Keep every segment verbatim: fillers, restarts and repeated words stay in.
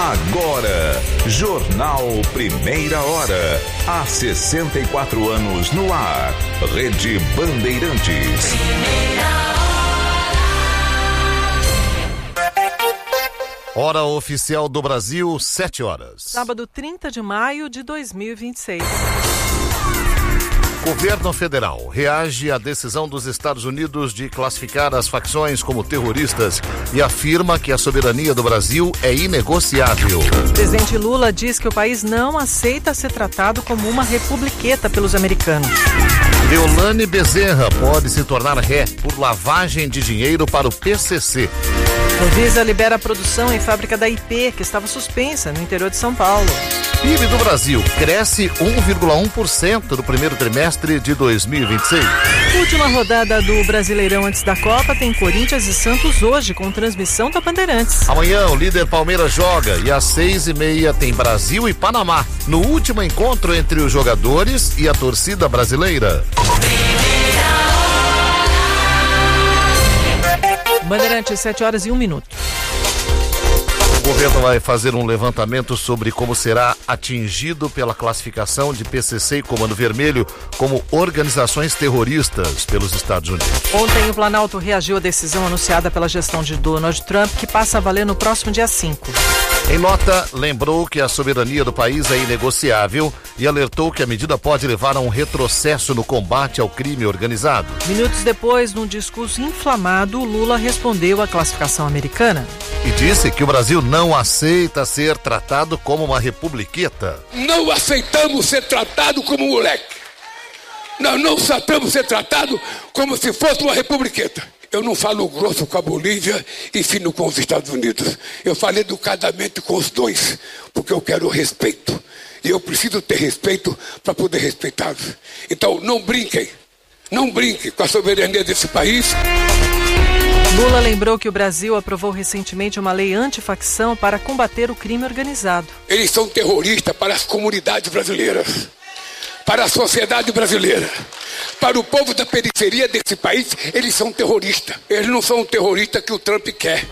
Agora, Jornal Primeira Hora. Há sessenta e quatro anos no ar. Rede Bandeirantes. Hora oficial do Brasil, sete horas. Sábado, trinta de maio de dois mil e vinte e seis. Governo federal reage à decisão dos Estados Unidos de classificar as facções como terroristas e afirma que a soberania do Brasil é inegociável. Presidente Lula diz que o país não aceita ser tratado como uma republiqueta pelos americanos. Deolane Bezerra pode se tornar ré por lavagem de dinheiro para o P C C. Anvisa libera a produção em fábrica da I P, que estava suspensa no interior de São Paulo. P I B do Brasil cresce um vírgula um por cento no primeiro trimestre de dois mil e vinte e seis. Última rodada do Brasileirão antes da Copa tem Corinthians e Santos hoje, com transmissão da Bandeirantes. Amanhã o líder Palmeiras joga e às seis e meia tem Brasil e Panamá, no último encontro entre os jogadores e a torcida brasileira. Bandeirantes, sete horas e um minuto. O governo vai fazer um levantamento sobre como será atingido pela classificação de P C C e Comando Vermelho como organizações terroristas pelos Estados Unidos. Ontem o Planalto reagiu à decisão anunciada pela gestão de Donald Trump, que passa a valer no próximo dia cinco. Em nota, lembrou que a soberania do país é inegociável e alertou que a medida pode levar a um retrocesso no combate ao crime organizado. Minutos depois, num discurso inflamado, Lula respondeu à classificação americana. E disse que o Brasil não aceita ser tratado como uma republiqueta. Não aceitamos ser tratado como moleque. Nós não aceitamos ser tratado como se fosse uma republiqueta. Eu não falo grosso com a Bolívia e fino com os Estados Unidos. Eu falo educadamente com os dois, porque eu quero respeito. E eu preciso ter respeito para poder respeitá-los. Então, não brinquem. Não brinquem com a soberania desse país. Lula lembrou que o Brasil aprovou recentemente uma lei antifacção para combater o crime organizado. Eles são terroristas para as comunidades brasileiras, para a sociedade brasileira, para o povo da periferia desse país. Eles são terroristas. Eles não são o terrorista que o Trump quer.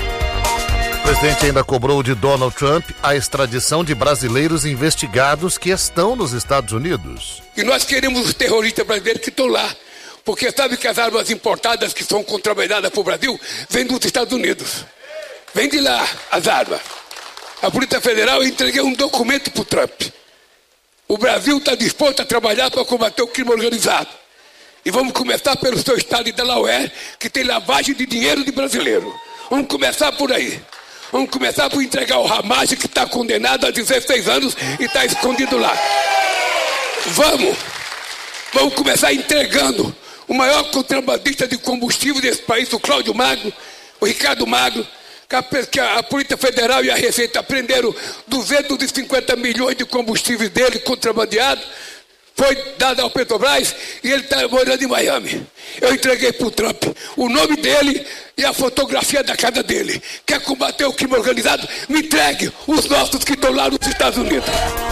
O presidente ainda cobrou de Donald Trump a extradição de brasileiros investigados que estão nos Estados Unidos. E nós queremos os terroristas brasileiros que estão lá. Porque sabe que as armas importadas que são contrabandeadas para o Brasil vêm dos Estados Unidos. Vem de lá as armas. A Polícia Federal, eu entreguei um documento para o Trump. O Brasil está disposto a trabalhar para combater o crime organizado. E vamos começar pelo seu estado de Delaware, que tem lavagem de dinheiro de brasileiro. Vamos começar por aí. Vamos começar por entregar o Ramage, que está condenado a dezesseis anos e está escondido lá. Vamos. Vamos começar entregando o maior contrabandista de combustível desse país, o Cláudio Magno, o Ricardo Magno, que a, a Polícia Federal e a Receita prenderam duzentos e cinquenta milhões de combustível dele contrabandeado, foi dado ao Petrobras e ele está morando em Miami. Eu entreguei para o Trump o nome dele e a fotografia da casa dele. Quer combater o crime organizado? Me entregue os nossos que estão lá nos Estados Unidos.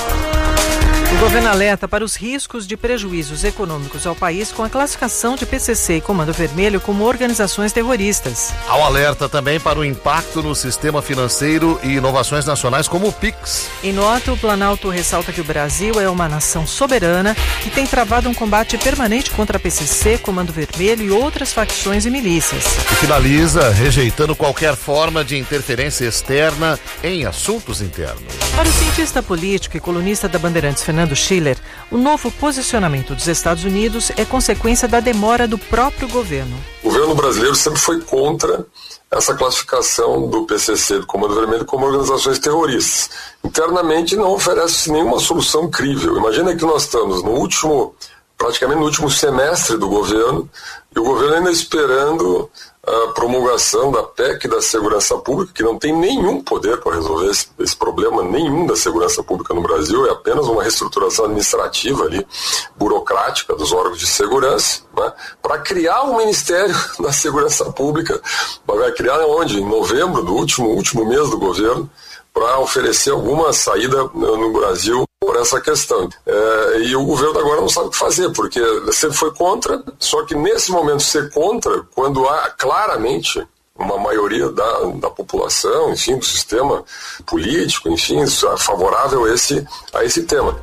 O governo alerta para os riscos de prejuízos econômicos ao país com a classificação de P C C e Comando Vermelho como organizações terroristas. Há um alerta também para o impacto no sistema financeiro e inovações nacionais como o Pix. Em nota, o Planalto ressalta que o Brasil é uma nação soberana que tem travado um combate permanente contra a P C C, Comando Vermelho e outras facções e milícias. E finaliza rejeitando qualquer forma de interferência externa em assuntos internos. Para o cientista político e colunista da Bandeirantes, Fernando Schiller, o novo posicionamento dos Estados Unidos é consequência da demora do próprio governo. O governo brasileiro sempre foi contra essa classificação do P C C, do Comando Vermelho, como organizações terroristas. Internamente não oferece nenhuma solução crível. Imagina que nós estamos no último, praticamente no último semestre do governo, e o governo ainda esperando a promulgação da P E C da Segurança Pública, que não tem nenhum poder para resolver esse, esse problema nenhum da segurança pública no Brasil, é apenas uma reestruturação administrativa ali, burocrática dos órgãos de segurança, né, para criar um Ministério da Segurança Pública. Vai criar onde? Em novembro, do último, último mês do governo, para oferecer alguma saída no Brasil por essa questão. É, e o governo agora não sabe o que fazer, porque sempre foi contra, só que nesse momento ser contra, quando há claramente uma maioria da, da população, enfim, do sistema político, enfim, favorável a esse, a esse tema.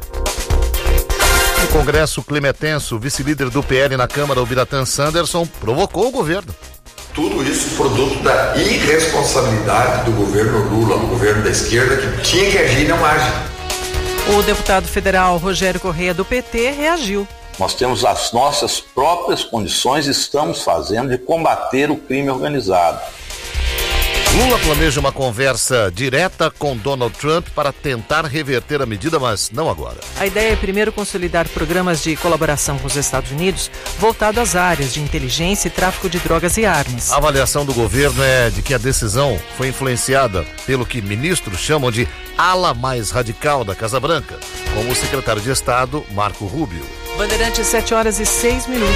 No Congresso Clemetense, o vice-líder do P L na Câmara, o Biratã Sanderson, provocou o governo. Tudo isso produto da irresponsabilidade do governo Lula, do governo da esquerda, que tinha que agir e não age. O deputado federal Rogério Correia, do P T, reagiu. Nós temos as nossas próprias condições e estamos fazendo de combater o crime organizado. Lula planeja uma conversa direta com Donald Trump para tentar reverter a medida, mas não agora. A ideia é primeiro consolidar programas de colaboração com os Estados Unidos voltado às áreas de inteligência e tráfico de drogas e armas. A avaliação do governo é de que a decisão foi influenciada pelo que ministros chamam de ala mais radical da Casa Branca, como o secretário de Estado, Marco Rubio. Bandeirantes, sete horas e seis minutos.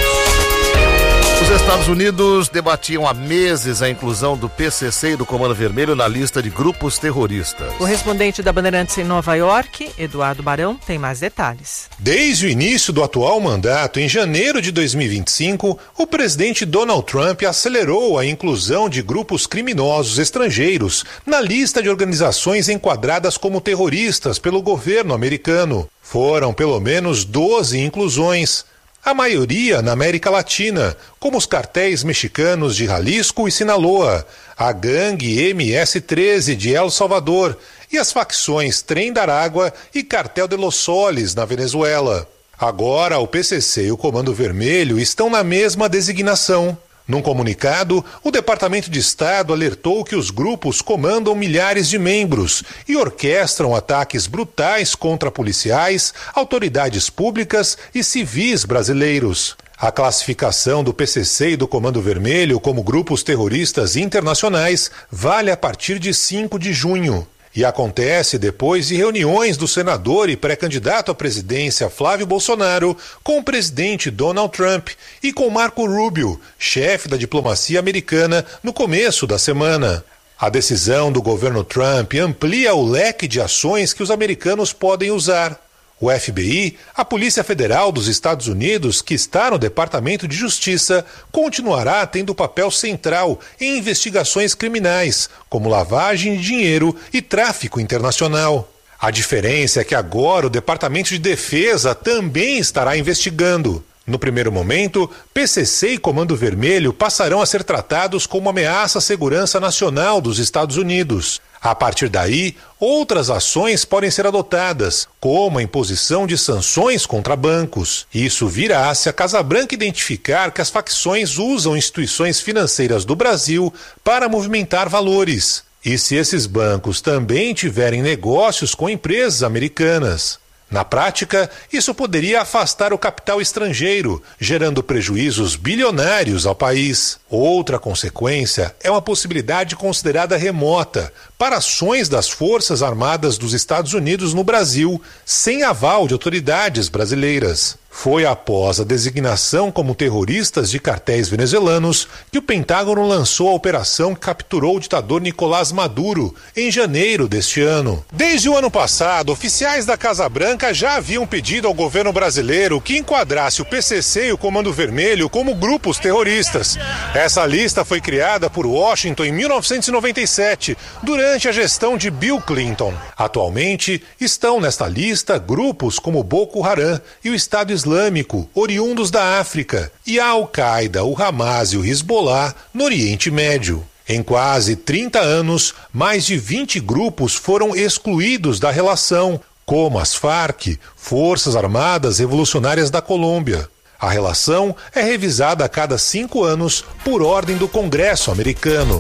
Os Estados Unidos debatiam há meses a inclusão do P C C e do Comando Vermelho na lista de grupos terroristas. Correspondente da Bandeirantes em Nova York, Eduardo Barão, tem mais detalhes. Desde o início do atual mandato, em janeiro de dois mil e vinte e cinco, o presidente Donald Trump acelerou a inclusão de grupos criminosos estrangeiros na lista de organizações enquadradas como terroristas pelo governo americano. Foram pelo menos doze inclusões. A maioria na América Latina, como os cartéis mexicanos de Jalisco e Sinaloa, a gangue M S treze de El Salvador e as facções Trem da Aragua e Cartel de los Soles na Venezuela. Agora, o P C C e o Comando Vermelho estão na mesma designação. Num comunicado, o Departamento de Estado alertou que os grupos comandam milhares de membros e orquestram ataques brutais contra policiais, autoridades públicas e civis brasileiros. A classificação do P C C e do Comando Vermelho como grupos terroristas internacionais vale a partir de cinco de junho. E acontece depois de reuniões do senador e pré-candidato à presidência Flávio Bolsonaro com o presidente Donald Trump e com Marco Rubio, chefe da diplomacia americana, no começo da semana. A decisão do governo Trump amplia o leque de ações que os americanos podem usar. O F B I, a Polícia Federal dos Estados Unidos, que está no Departamento de Justiça, continuará tendo papel central em investigações criminais, como lavagem de dinheiro e tráfico internacional. A diferença é que agora o Departamento de Defesa também estará investigando. No primeiro momento, P C C e Comando Vermelho passarão a ser tratados como ameaça à segurança nacional dos Estados Unidos. A partir daí, outras ações podem ser adotadas, como a imposição de sanções contra bancos. Isso virá se a Casa Branca identificar que as facções usam instituições financeiras do Brasil para movimentar valores. E se esses bancos também tiverem negócios com empresas americanas. Na prática, isso poderia afastar o capital estrangeiro, gerando prejuízos bilionários ao país. Outra consequência é uma possibilidade considerada remota para ações das Forças Armadas dos Estados Unidos no Brasil, sem aval de autoridades brasileiras. Foi após a designação como terroristas de cartéis venezuelanos que o Pentágono lançou a operação que capturou o ditador Nicolás Maduro em janeiro deste ano. Desde o ano passado, oficiais da Casa Branca já haviam pedido ao governo brasileiro que enquadrasse o P C C e o Comando Vermelho como grupos terroristas. Essa lista foi criada por Washington em mil novecentos e noventa e sete, durante a gestão de Bill Clinton. Atualmente, estão nesta lista grupos como Boko Haram e o Estado Islâmico, oriundos da África, e a Al-Qaeda, o Hamas e o Hezbollah no Oriente Médio. Em quase trinta anos, mais de vinte grupos foram excluídos da relação, como as Farc, Forças Armadas Revolucionárias da Colômbia. A relação é revisada a cada cinco anos por ordem do Congresso americano.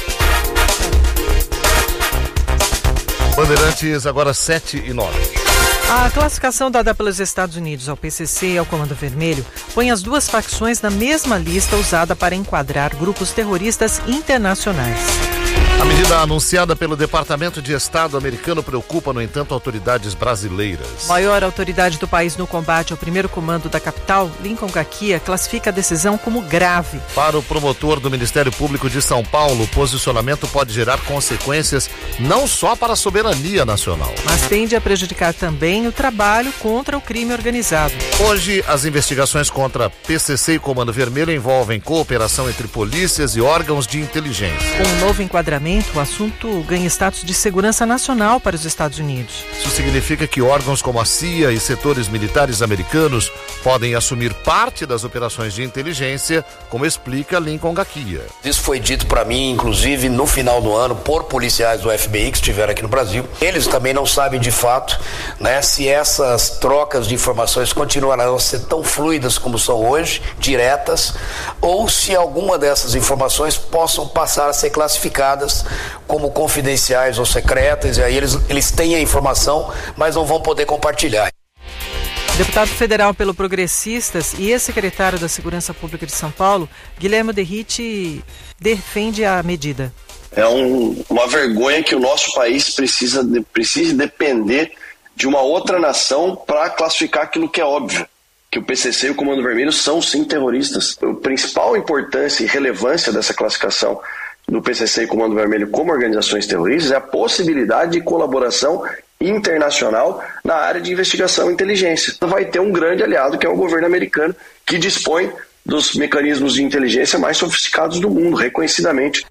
Bandeirantes, agora sete e nove. A classificação dada pelos Estados Unidos ao P C C e ao Comando Vermelho põe as duas facções na mesma lista usada para enquadrar grupos terroristas internacionais. A medida anunciada pelo Departamento de Estado americano preocupa, no entanto, autoridades brasileiras. Maior autoridade do país no combate ao primeiro comando da capital, Lincoln Gaquia, classifica a decisão como grave. Para o promotor do Ministério Público de São Paulo, o posicionamento pode gerar consequências não só para a soberania nacional, mas tende a prejudicar também o trabalho contra o crime organizado. Hoje, as investigações contra P C C e Comando Vermelho envolvem cooperação entre polícias e órgãos de inteligência. Com um novo enquadramento, o assunto ganha status de segurança nacional para os Estados Unidos. Isso significa que órgãos como a C I A e setores militares americanos podem assumir parte das operações de inteligência, como explica Lincoln Gaquia. Isso foi dito para mim, inclusive, no final do ano, por policiais do F B I que estiveram aqui no Brasil. Eles também não sabem de fato, né, se essas trocas de informações continuarão a ser tão fluidas como são hoje, diretas, ou se alguma dessas informações possam passar a ser classificadas como confidenciais ou secretas, e aí eles, eles têm a informação, mas não vão poder compartilhar. Deputado federal pelo Progressistas e ex-secretário da Segurança Pública de São Paulo, Guilherme Derrite, defende a medida. É um, uma vergonha que o nosso país precisa de, precise depender de uma outra nação para classificar aquilo que é óbvio, que o P C C e o Comando Vermelho são sim terroristas. A principal importância e relevância dessa classificação do P C C e Comando Vermelho como organizações terroristas é a possibilidade de colaboração internacional na área de investigação e inteligência. Vai ter um grande aliado, que é o governo americano, que dispõe dos mecanismos de inteligência mais sofisticados do mundo, reconhecidamente.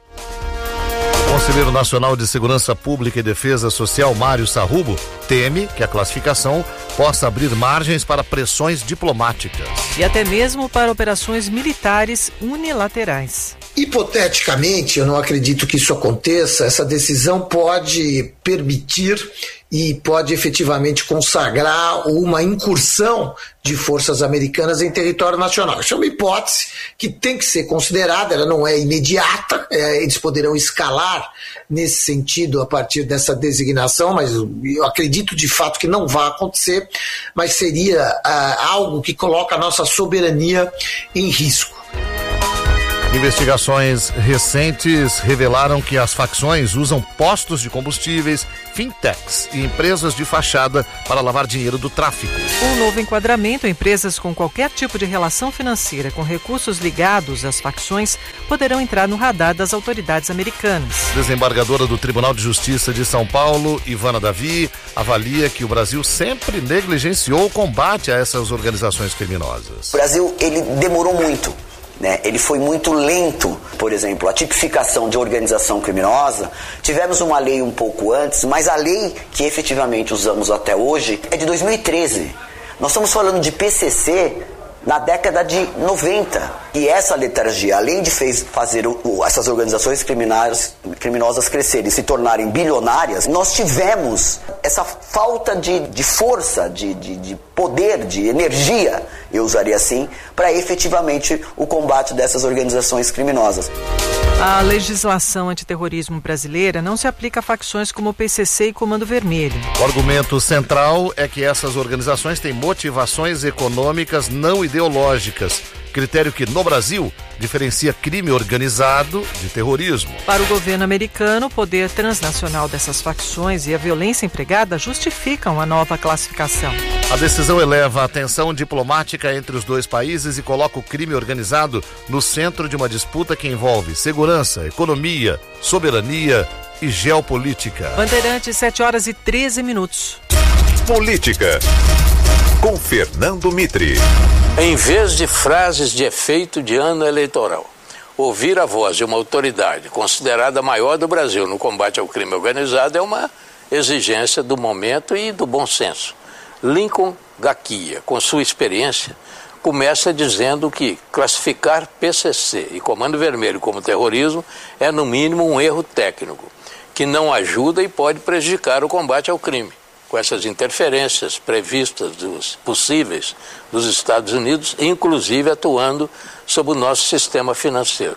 O Conselheiro Nacional de Segurança Pública e Defesa Social, Mário Sarrubo, teme que a classificação possa abrir margens para pressões diplomáticas. E até mesmo para operações militares unilaterais. Hipoteticamente, eu não acredito que isso aconteça, essa decisão pode permitir e pode efetivamente consagrar uma incursão de forças americanas em território nacional. Isso é uma hipótese que tem que ser considerada, ela não é imediata, é, eles poderão escalar nesse sentido a partir dessa designação, mas eu acredito de fato que não vai acontecer, mas seria ah, algo que coloca a nossa soberania em risco. Investigações recentes revelaram que as facções usam postos de combustíveis, fintechs e empresas de fachada para lavar dinheiro do tráfico. Com um novo enquadramento, empresas com qualquer tipo de relação financeira com recursos ligados às facções poderão entrar no radar das autoridades americanas. Desembargadora do Tribunal de Justiça de São Paulo, Ivana Davi, avalia que o Brasil sempre negligenciou o combate a essas organizações criminosas. O Brasil, ele demorou muito. Né? Ele foi muito lento, por exemplo, a tipificação de organização criminosa. Tivemos uma lei um pouco antes, mas a lei que efetivamente usamos até hoje é de dois mil e treze. Nós estamos falando de P C C na década de noventa. E essa letargia, além de fez, fazer o, o, essas organizações criminosas, criminosas crescerem e se tornarem bilionárias, nós tivemos essa falta de, de força, de, de, de poder, de energia, eu usaria assim, para efetivamente o combate dessas organizações criminosas. A legislação antiterrorismo brasileira não se aplica a facções como o P C C e Comando Vermelho. O argumento central é que essas organizações têm motivações econômicas não ideológicas, critério que, no Brasil, diferencia crime organizado de terrorismo. Para o governo americano, o poder transnacional dessas facções e a violência empregada justificam a nova classificação. A decisão eleva a tensão diplomática entre os dois países e coloca o crime organizado no centro de uma disputa que envolve segurança, economia, soberania e geopolítica. Bandeirantes, sete horas e treze minutos. Política, com Fernando Mitre. Em vez de frases de efeito de ano eleitoral, ouvir a voz de uma autoridade considerada a maior do Brasil no combate ao crime organizado é uma exigência do momento e do bom senso. Lincoln Gaquia, com sua experiência, começa dizendo que classificar P C C e Comando Vermelho como terrorismo é, no mínimo, um erro técnico, que não ajuda e pode prejudicar o combate ao crime. Com essas interferências previstas dos possíveis dos Estados Unidos, inclusive atuando sobre o nosso sistema financeiro.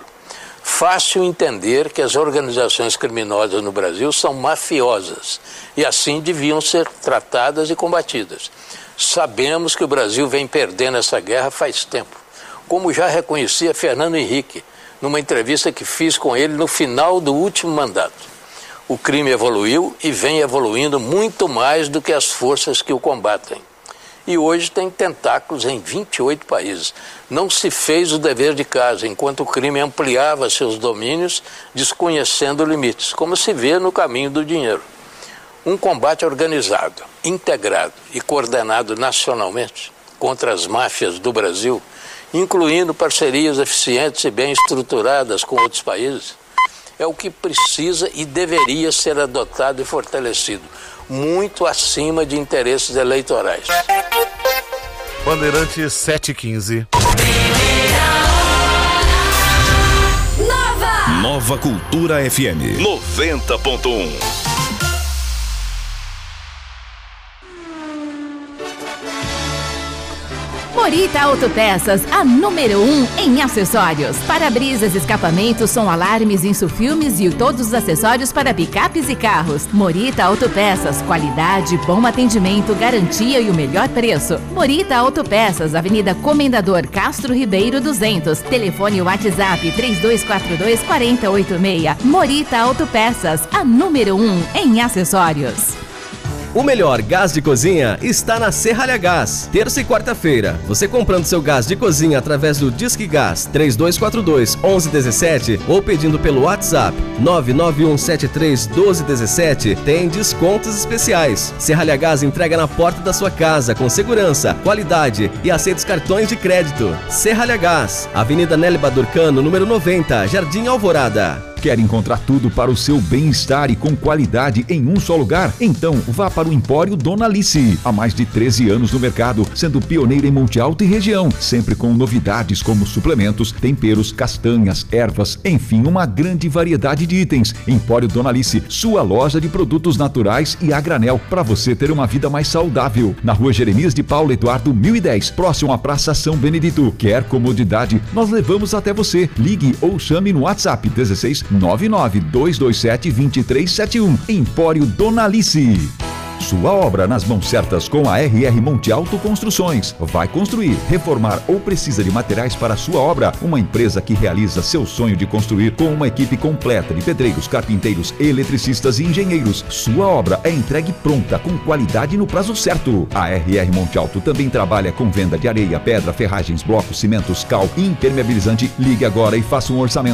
Fácil entender que as organizações criminosas no Brasil são mafiosas e assim deviam ser tratadas e combatidas. Sabemos que o Brasil vem perdendo essa guerra faz tempo, como já reconhecia Fernando Henrique numa entrevista que fiz com ele no final do último mandato. O crime evoluiu e vem evoluindo muito mais do que as forças que o combatem. E hoje tem tentáculos em vinte e oito países. Não se fez o dever de casa, enquanto o crime ampliava seus domínios, desconhecendo limites, como se vê no caminho do dinheiro. Um combate organizado, integrado e coordenado nacionalmente contra as máfias do Brasil, incluindo parcerias eficientes e bem estruturadas com outros países, é o que precisa e deveria ser adotado e fortalecido, muito acima de interesses eleitorais. Bandeirantes sete e quinze. Nova! Nova Cultura F M noventa ponto um. Morita Autopeças, a número um em acessórios. Para-brisas, escapamentos, som alarmes, insufilmes e todos os acessórios para picapes e carros. Morita Autopeças, qualidade, bom atendimento, garantia e o melhor preço. Morita Autopeças, Avenida Comendador Castro Ribeiro duzentos. Telefone WhatsApp três dois quatro dois, quatro zero oito seis. Morita Autopeças, a número um em acessórios. O melhor gás de cozinha está na Serralha Gás. Terça e quarta-feira, você comprando seu gás de cozinha através do Disque Gás três dois quatro dois, um um um sete ou pedindo pelo WhatsApp nove nove um sete três, um dois um sete, tem descontos especiais. Serralha Gás entrega na porta da sua casa com segurança, qualidade e aceita os cartões de crédito. Serralha Gás, Avenida Nelly Badurcano, número noventa, Jardim Alvorada. Quer encontrar tudo para o seu bem-estar e com qualidade em um só lugar? Então vá para o Empório Dona Alice. Há mais de treze anos no mercado, sendo pioneira em Monte Alto e região, sempre com novidades como suplementos, temperos, castanhas, ervas, enfim, uma grande variedade de itens. Empório Dona Alice, sua loja de produtos naturais e a granel, para você ter uma vida mais saudável. Na Rua Jeremias de Paulo Eduardo mil e dez, próximo à Praça São Benedito. Quer comodidade? Nós levamos até você. Ligue ou chame no WhatsApp dezesseis nove nove dois dois sete, dois três sete um. Empório Dona Alice. Sua obra nas mãos certas com a R R Monte Alto Construções. Vai construir, reformar ou precisa de materiais para a sua obra? Uma empresa que realiza seu sonho de construir com uma equipe completa de pedreiros, carpinteiros, eletricistas e engenheiros. Sua obra é entregue pronta, com qualidade no prazo certo. A R R Monte Alto também trabalha com venda de areia, pedra, ferragens, blocos, cimentos, cal e impermeabilizante. Ligue agora e faça um orçamento.